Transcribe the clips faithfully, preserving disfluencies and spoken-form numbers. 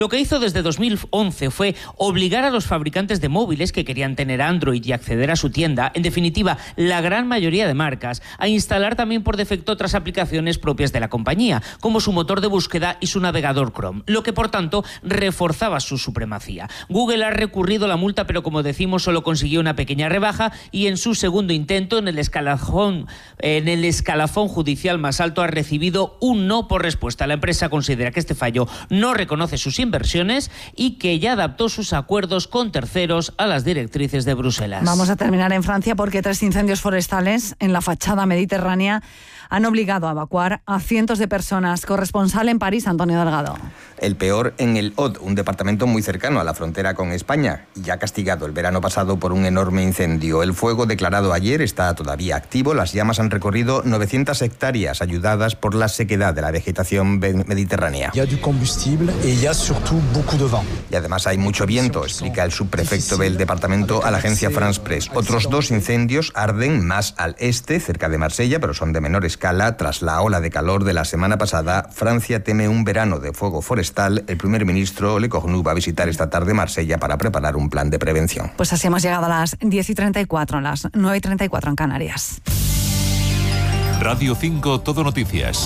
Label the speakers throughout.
Speaker 1: Lo que hizo desde dos mil once fue obligar a los fabricantes de móviles que querían tener Android y acceder a su tienda, en definitiva, la gran mayoría de marcas, a instalar también por defecto otras aplicaciones propias de la compañía, como su motor de búsqueda y su navegador Chrome, lo que por tanto reforzaba su supremacía. Google ha recurrido a la multa, pero como decimos, solo consiguió una pequeña rebaja y en su segundo intento, en el escalafón, en el escalafón judicial más alto, ha recibido un no por respuesta. La empresa considera que este fallo no reconoce sus inversiones y que ya adaptó sus acuerdos con terceros a las directrices de Bruselas.
Speaker 2: Vamos a terminar en Francia porque tres incendios forestales en la fachada mediterránea han obligado a evacuar a cientos de personas. Corresponsal en París, Antonio Delgado.
Speaker 3: El peor en el Aude, un departamento muy cercano a la frontera con España, ya castigado el verano pasado por un enorme incendio. El fuego declarado ayer está todavía activo. Las llamas han recorrido novecientas hectáreas, ayudadas por la sequedad de la vegetación mediterránea.
Speaker 4: Il y a du combustible et il y a surtout beaucoup de vent.
Speaker 3: Y además hay mucho viento, explica el subprefecto del departamento a la agencia France Press. Otros dos incendios arden más al este, cerca de Marsella, pero son de menor escala. Tras la ola de calor de la semana pasada, Francia teme un verano de fuego forestal. El primer ministro Le Cornu va a visitar esta tarde Marsella para preparar un plan de prevención.
Speaker 2: Pues así hemos llegado a las diez y treinta y cuatro, las nueve y treinta y cuatro en Canarias.
Speaker 5: Radio cinco Todo Noticias.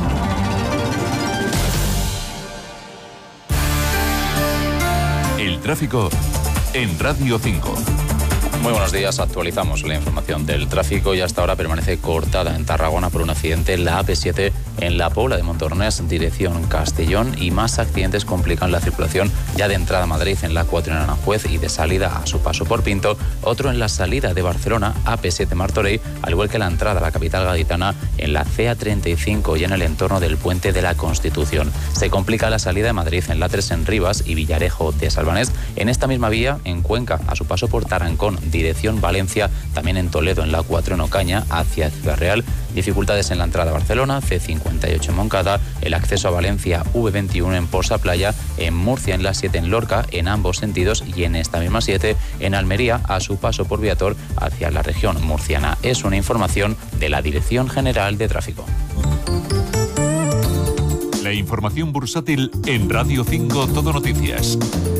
Speaker 5: El tráfico en Radio cinco.
Speaker 6: Muy buenos días, actualizamos la información del tráfico y hasta ahora permanece cortada en Tarragona por un accidente la A P siete en la Pobla de Montornès, dirección Castellón, y más accidentes complican la circulación ya de entrada a Madrid en la cuatro en Aranjuez y de salida a su paso por Pinto, otro en la salida de Barcelona, A P siete Martorell, al igual que la entrada a la capital gaditana en la C A treinta y cinco y en el entorno del Puente de la Constitución. Se complica la salida de Madrid en la tres en Rivas y Villarejo de Salvanés, en esta misma vía en Cuenca a su paso por Tarancón, dirección Valencia, también en Toledo en la cuatro en Ocaña hacia Ciudad Real, dificultades en la entrada a Barcelona, C cincuenta y ocho en Moncada, el acceso a Valencia V veintiuno en Porsa Playa, en Murcia en la siete en Lorca, en ambos sentidos, y en esta misma siete en Almería a su paso por Viator hacia la región murciana. Es una información de la Dirección General de Tráfico.
Speaker 5: La información bursátil en Radio cinco Todo Noticias.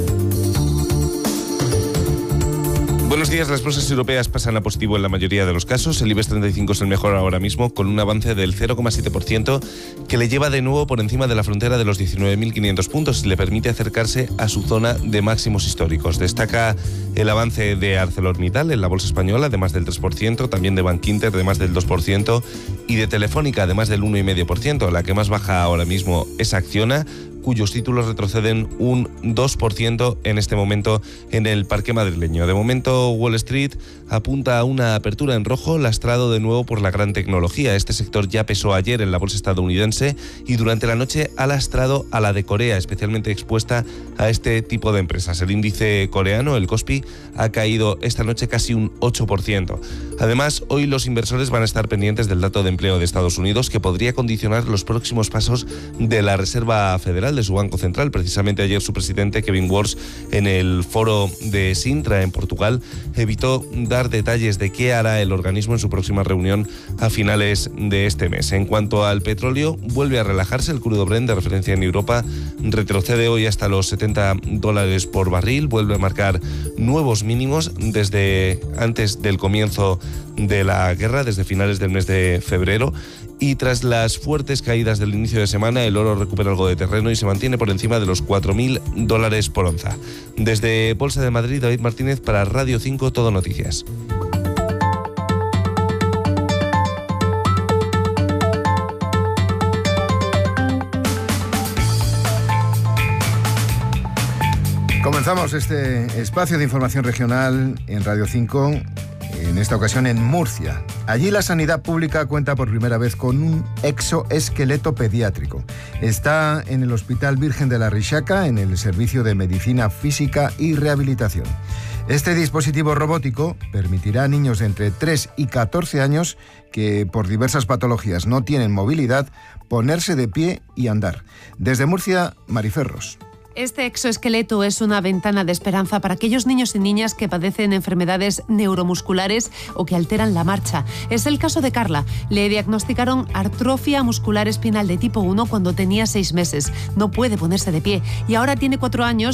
Speaker 7: Buenos días, las bolsas europeas pasan a positivo en la mayoría de los casos. El IBEX treinta y cinco es el mejor ahora mismo, con un avance del cero coma siete por ciento que le lleva de nuevo por encima de la frontera de los diecinueve mil quinientos puntos y le permite acercarse a su zona de máximos históricos. Destaca el avance de ArcelorMittal en la bolsa española de más del tres por ciento, también de Bankinter de más del dos por ciento y de Telefónica de más del uno coma cinco por ciento. La que más baja ahora mismo es Acciona, cuyos títulos retroceden un dos por ciento en este momento en el parque madrileño. De momento, Wall Street apunta a una apertura en rojo, lastrado de nuevo por la gran tecnología. Este sector ya pesó ayer en la bolsa estadounidense y durante la noche ha lastrado a la de Corea, especialmente expuesta a este tipo de empresas. El índice coreano, el Kospi, ha caído esta noche casi un ocho por ciento. Además, hoy los inversores van a estar pendientes del dato de empleo de Estados Unidos, que podría condicionar los próximos pasos de la Reserva Federal, de su Banco Central. Precisamente ayer su presidente, Kevin Walsh, en el foro de Sintra en Portugal, evitó dar detalles de qué hará el organismo en su próxima reunión a finales de este mes. En cuanto al petróleo, vuelve a relajarse. El crudo Brent, de referencia en Europa, retrocede hoy hasta los setenta dólares por barril, vuelve a marcar nuevos mínimos desde antes del comienzo de la guerra, desde finales del mes de febrero. Y tras las fuertes caídas del inicio de semana, el oro recupera algo de terreno y se mantiene por encima de los cuatro mil dólares por onza. Desde Bolsa de Madrid, David Martínez para Radio cinco Todo Noticias.
Speaker 8: Comenzamos este espacio de información regional en Radio cinco, en esta ocasión en Murcia. Allí la sanidad pública cuenta por primera vez con un exoesqueleto pediátrico. Está en el Hospital Virgen de la Rixaca, en el Servicio de Medicina Física y Rehabilitación. Este dispositivo robótico permitirá a niños de entre tres y catorce años que por diversas patologías no tienen movilidad ponerse de pie y andar. Desde Murcia, Mariferros.
Speaker 9: Este exoesqueleto es una ventana de esperanza para aquellos niños y niñas que padecen enfermedades neuromusculares o que alteran la marcha. Es el caso de Carla. Le diagnosticaron atrofia muscular espinal de tipo uno cuando tenía seis meses. No puede ponerse de pie y ahora tiene cuatro años